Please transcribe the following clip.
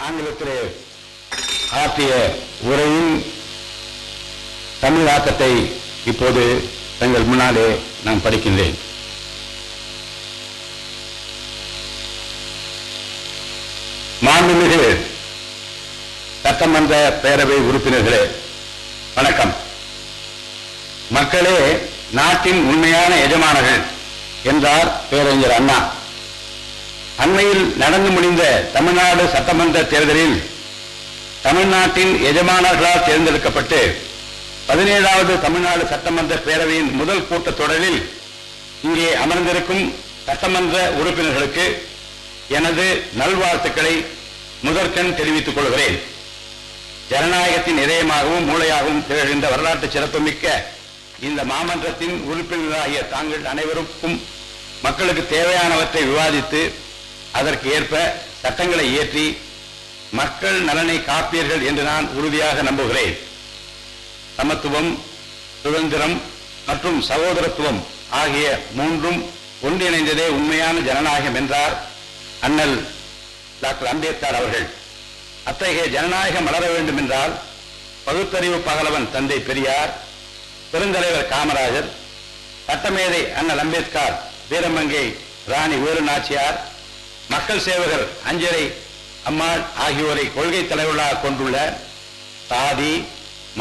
ஆங்கிலத்திலே ஆற்றிய உரையின் தமிழாக்கத்தை இப்போது தங்கள் முன்னாலே நான் படிக்கின்றேன். மாண்புமிகு சட்டமன்ற பேரவை உறுப்பினர்களே, வணக்கம். மக்களே நாட்டின் உண்மையான எஜமானர்கள் என்றார் பேரறிஞர் அண்ணா. அண்மையில் நடந்து முடிந்த தமிழ்நாடு சட்டமன்ற தேர்தலில் தமிழ்நாட்டின் எஜமானர்களால் தேர்ந்தெடுக்கப்பட்டு 17வது தமிழ்நாடு சட்டமன்ற பேரவையின் முதல் கூட்டத்தொடரில் இங்கே அமர்ந்திருக்கும் சட்டமன்ற உறுப்பினர்களுக்கு எனது நல்வாழ்த்துக்களை முதற்கண் தெரிவித்துக் கொள்கிறேன். ஜனநாயகத்தின் இதயமாகவும் மூளையாகவும் திகழ்கின்ற வரலாற்று சிறப்புமிக்க இந்த மாமன்றத்தின் உறுப்பினராகிய தாங்கள் அனைவருக்கும் மக்களுக்கு தேவையானவற்றை விவாதித்து அதற்கு ஏற்ப சட்டங்களை இயற்றி மக்கள் நலனை காப்பீர்கள் என்று நான் உறுதியாக நம்புகிறேன். சமத்துவம், சுதந்திரம் மற்றும் சகோதரத்துவம் ஆகிய மூன்றும் ஒன்றிணைந்ததே உண்மையான ஜனநாயகம் என்றார் அண்ணல் டாக்டர் அம்பேத்கர் அவர்கள். அத்தகைய ஜனநாயகம் வளர வேண்டும் என்றால் பகுத்தறிவு பகலவன் தந்தை பெரியார், பெருந்தலைவர் காமராஜர், சட்டமேதை அண்ணல் அம்பேத்கர், வீரமங்கை ராணி வேலு நாச்சியார், மக்கள் சேவகர் அஞ்சலை அம்மாள் ஆகியோரை கொள்கை தலைவர்களாக கொண்டுள்ள சாதி,